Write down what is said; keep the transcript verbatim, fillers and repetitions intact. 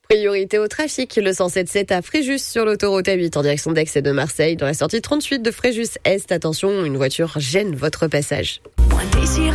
Priorité au trafic, le cent sept sept à Fréjus sur l'autoroute A huit en direction d'Aix et de Marseille. Dans la sortie trente-huit de Fréjus Est, attention, une voiture gêne votre passage.